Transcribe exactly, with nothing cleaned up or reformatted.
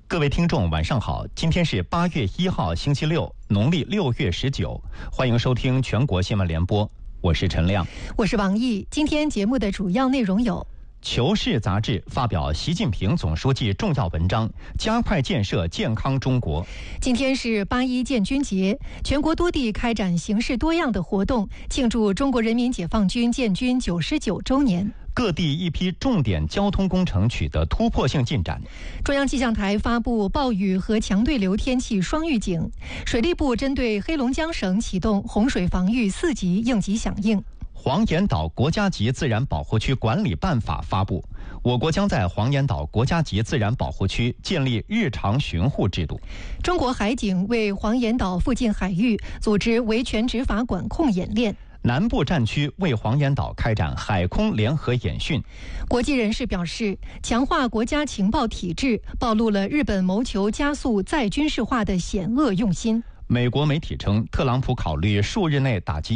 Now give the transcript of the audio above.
各位听众晚上好，今天是八月一号星期六，农历六月十九，欢迎收听全国新闻联播，我是陈亮， 我是王毅。今天节目的主要内容有： 求是杂志发表习近平总书记重要文章，加快建设健康中国。 今天是八一建军节，全国多地开展形式多样的活动，庆祝中国人民解放军建军九十九周年。 各地一批重点交通工程取得突破性进展。 中央气象台发布暴雨和强对流天气双预警。水利部针对黑龙江省启动洪水防御四级应急响应。 黄岩岛国家级自然保护区管理办法发布，我国将在黄岩岛国家级自然保护区建立日常巡护制度。 中国海警为黄岩岛附近海域组织维权执法管控演练。 南部战区为黄岩岛开展海空联合演训。 国际人士表示，强化国家情报体制暴露了日本谋求加速再军事化的险恶用心。 美国媒体称，特朗普考虑数日内打击